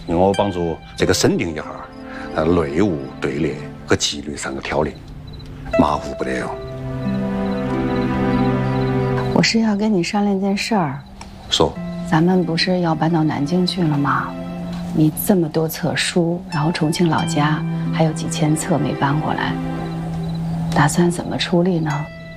用我帮助这个审定一下，内务、队列和纪律上的条例，马虎不得哟。 我是要跟你商量件事儿。 说， 咱们不是要搬到南京去了吗？你这么多册书，然后重庆老家还有几千册没搬过来，打算怎么处理呢？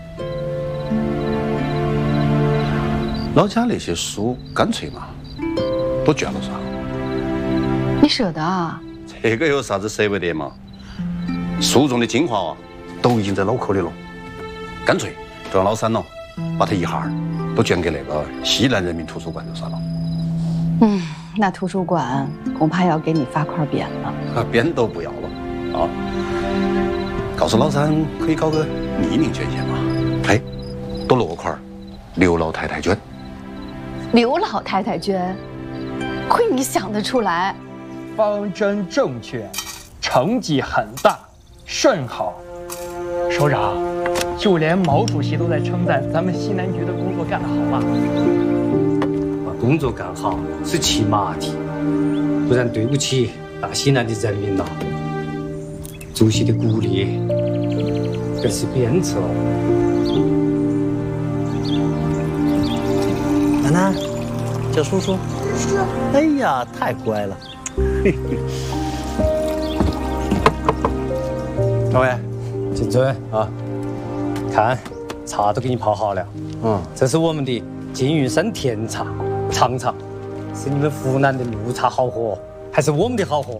老家那些书干脆嘛，都捐了算了。 你舍得啊？ 这个有啥子舍不得嘛？书中的精华啊，都已经在脑壳里了，干脆就让老三了，把它一下儿都捐给那个西南人民图书馆就算了。 那图书馆恐怕要给你发块匾了。 匾都不要了啊！告诉老三可以搞个匿名捐献嘛，嘿，多落块刘老太太捐。 刘老太太捐，亏你想得出来。 方针正确，成绩很大，甚好。首长，就连毛主席都在称赞咱们西南局的工作干得好嘛。 把工作干好是起码的，不然对不起大西南的人民呐。主席的鼓励，这是鞭策。 楠楠，叫叔叔。是。哎呀，太乖了。 张伟， 金尊啊，看茶都给你泡好了。这是我们的金云山甜茶，尝尝，是你们湖南的绿茶好货，还是我们的好货？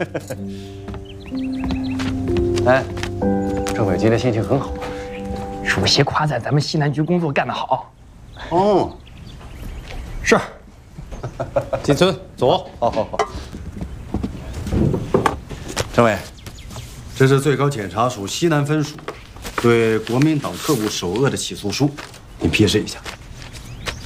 哎，张伟今天心情很好。 主席夸赞咱们西南局工作干得好。 哦， 是。 金尊，坐。 好。张伟，这是最高检察署西南分署对国民党特务首恶的起诉书，你批示一下。